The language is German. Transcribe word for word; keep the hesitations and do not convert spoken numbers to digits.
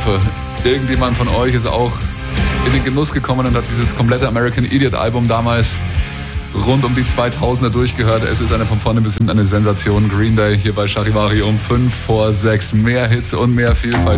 hoffe, irgendjemand von euch ist auch in den Genuss gekommen und hat dieses komplette American Idiot Album damals rund um die zweitausender durchgehört. Es ist eine von vorne bis hinten eine Sensation. Green Day hier bei Charivari um fünf vor sechs. Mehr Hits und mehr Vielfalt.